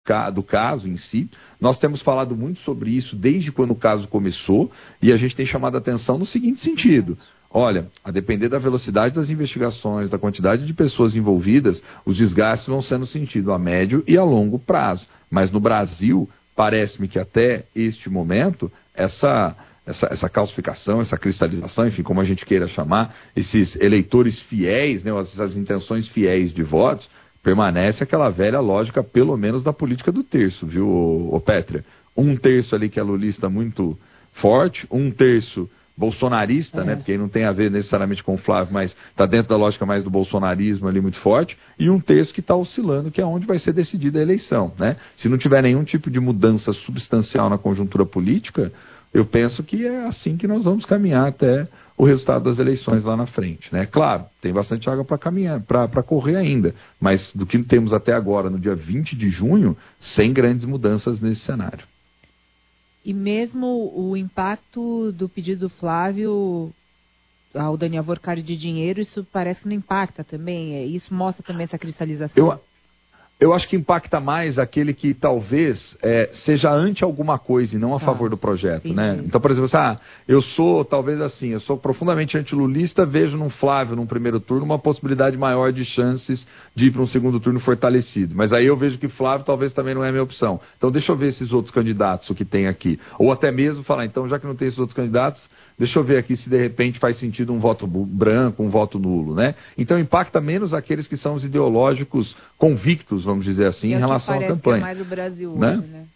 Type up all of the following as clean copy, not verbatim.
do caso em si. Nós temos falado muito sobre isso desde quando o caso começou e a gente tem chamado a atenção no seguinte sentido: olha, a depender da velocidade das investigações, da quantidade de pessoas envolvidas, os desgastes vão sendo sentidos a médio e a longo prazo. Mas no Brasil, parece-me que até este momento, essa calcificação, essa cristalização, enfim, como a gente queira chamar, esses eleitores fiéis, né, essas intenções fiéis de votos, permanece aquela velha lógica, pelo menos da política do terço, viu, ô Pétria? Um terço ali que é lulista muito forte, um terço bolsonarista, né, porque aí não tem a ver necessariamente com o Flávio, mas está dentro da lógica mais do bolsonarismo ali muito forte, e um terço que está oscilando, que é onde vai ser decidida a eleição, né? Se não tiver nenhum tipo de mudança substancial na conjuntura política, eu penso que é assim que nós vamos caminhar até o resultado das eleições lá na frente, né? Claro, tem bastante água para caminhar, para correr ainda, mas do que temos até agora, no dia 20 de junho, sem grandes mudanças nesse cenário. E mesmo o impacto do pedido do Flávio ao Daniel Worcari de dinheiro, isso parece que não impacta também? Isso mostra também essa cristalização? Eu acho que impacta mais aquele que talvez seja ante alguma coisa e não a favor do projeto, entendi, né? Então, por exemplo, eu sou profundamente antilulista, vejo num Flávio, num primeiro turno, uma possibilidade maior de chances de ir para um segundo turno fortalecido. Mas aí eu vejo que Flávio talvez também não é a minha opção. Então, deixa eu ver esses outros candidatos, o que tem aqui. Ou até mesmo falar, então, já que não tem esses outros candidatos, deixa eu ver aqui se de repente faz sentido um voto branco, um voto nulo, né? Então impacta menos aqueles que são os ideológicos convictos, vamos dizer assim, em relação à campanha. Que é mais o Brasil né? Hoje, né?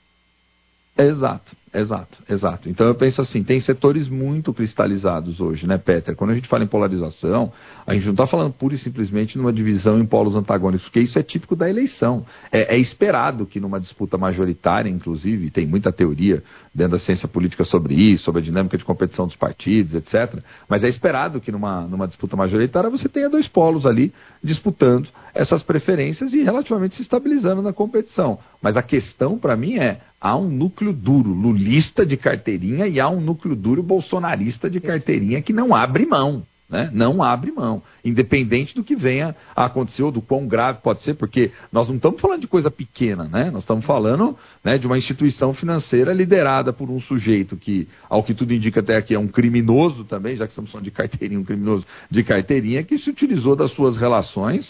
Exato. Então eu penso assim, tem setores muito cristalizados hoje, né, Peter? Quando a gente fala em polarização, a gente não está falando pura e simplesmente numa divisão em polos antagônicos, porque isso é típico da eleição. É esperado que numa disputa majoritária, inclusive, tem muita teoria dentro da ciência política sobre isso, sobre a dinâmica de competição dos partidos, etc. Mas é esperado que numa disputa majoritária você tenha dois polos ali disputando essas preferências e relativamente se estabilizando na competição. Mas a questão para mim há um núcleo duro lulista de carteirinha e há um núcleo duro bolsonarista de carteirinha que não abre mão, né? Não abre mão, independente do que venha a acontecer ou do quão grave pode ser, porque nós não estamos falando de coisa pequena, né? Nós estamos falando, né, de uma instituição financeira liderada por um sujeito que, ao que tudo indica até aqui, é um criminoso também, já que estamos falando de carteirinha, um criminoso de carteirinha, que se utilizou das suas relações,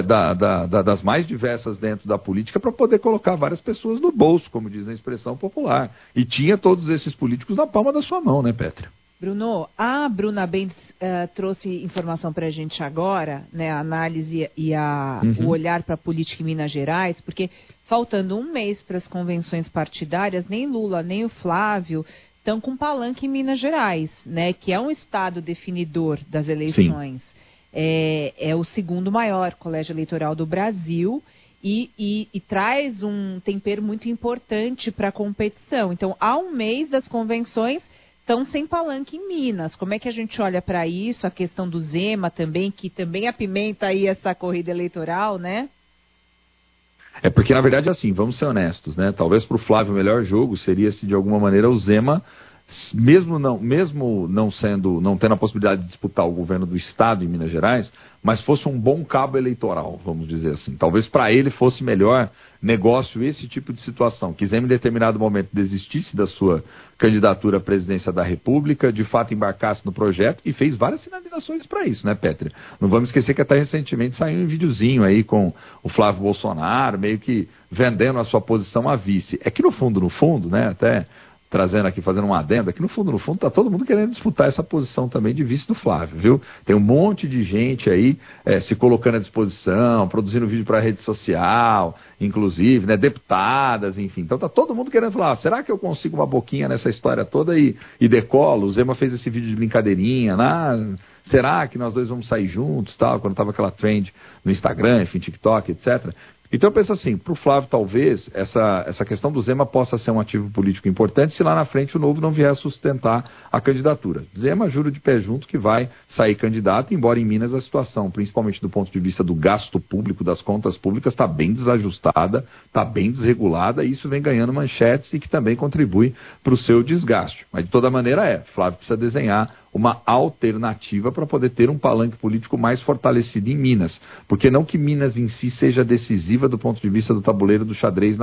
das mais diversas dentro da política, para poder colocar várias pessoas no bolso, como diz na expressão popular. E tinha todos esses políticos na palma da sua mão, né, Pétria? Bruno, a Bruna Bentes trouxe informação para a gente agora, né, a análise e o olhar para a política em Minas Gerais, porque faltando um mês para as convenções partidárias, nem Lula nem o Flávio estão com palanque em Minas Gerais, né, que é um estado definidor das eleições. É o segundo maior colégio eleitoral do Brasil e traz um tempero muito importante para a competição. Então, há um mês das convenções, estão sem palanque em Minas. Como é que a gente olha para isso? A questão do Zema também, que também apimenta aí essa corrida eleitoral, né? Porque, na verdade, assim, vamos ser honestos, né? Talvez para o Flávio o melhor jogo seria se, de alguma maneira, o Zema, mesmo não tendo a possibilidade de disputar o governo do Estado em Minas Gerais, mas fosse um bom cabo eleitoral, vamos dizer assim. Talvez para ele fosse melhor negócio esse tipo de situação, que Zema em determinado momento desistisse da sua candidatura à presidência da República, de fato embarcasse no projeto e fez várias sinalizações para isso, né, Pétria? Não vamos esquecer que até recentemente saiu um videozinho aí com o Flávio Bolsonaro, meio que vendendo a sua posição a vice. É que no fundo, né, até trazendo aqui, fazendo um adendo, que no fundo está todo mundo querendo disputar essa posição também de vice do Flávio, viu? Tem um monte de gente aí se colocando à disposição, produzindo vídeo para a rede social, inclusive, né, deputadas, enfim. Então está todo mundo querendo falar, será que eu consigo uma boquinha nessa história toda e decolo? O Zema fez esse vídeo de brincadeirinha, será que nós dois vamos sair juntos, tal, quando estava aquela trend no Instagram, enfim, TikTok, etc. Então eu penso assim, para o Flávio talvez essa questão do Zema possa ser um ativo político importante se lá na frente o Novo não vier a sustentar a candidatura. Zema, juro de pé junto que vai sair candidato, embora em Minas a situação, principalmente do ponto de vista do gasto público, das contas públicas, está bem desajustada, está bem desregulada e isso vem ganhando manchetes e que também contribui para o seu desgaste. Mas de toda maneira Flávio precisa desenhar uma alternativa para poder ter um palanque político mais fortalecido em Minas. Porque não que Minas em si seja decisiva do ponto de vista do tabuleiro do xadrez